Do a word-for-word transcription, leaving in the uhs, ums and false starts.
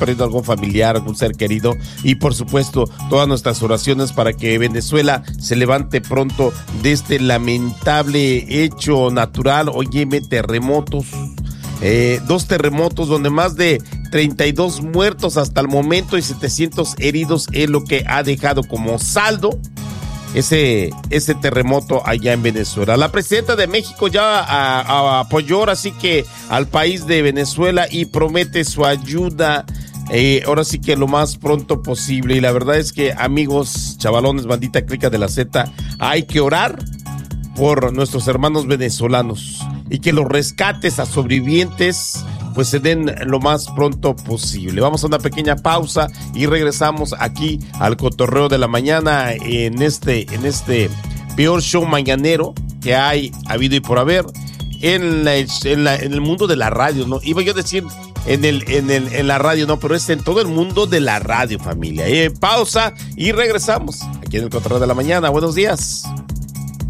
perdido algún familiar, algún ser querido, y por supuesto todas nuestras oraciones para que Venezuela se levante pronto de este lamentable hecho natural. Óyeme, terremotos, eh, dos terremotos donde más de treinta y dos muertos hasta el momento y setecientos heridos es lo que ha dejado como saldo ese, ese terremoto allá en Venezuela. La presidenta de México ya a, a, apoyó ahora sí que al país de Venezuela y promete su ayuda eh, ahora sí que lo más pronto posible. Y la verdad es que, amigos, chavalones, bandita clica de la Z, hay que orar por nuestros hermanos venezolanos y que los rescates a sobrevivientes pues se den lo más pronto posible. Vamos a una pequeña pausa y regresamos aquí al cotorreo de la mañana en este, en este peor show mañanero que hay habido y por haber en, la, en, la, en el mundo de la radio, ¿no? Iba yo a decir en, el, en, el, en la radio, no, pero es en todo el mundo de la radio, familia. Eh, pausa y regresamos aquí en el cotorreo de la mañana. Buenos días.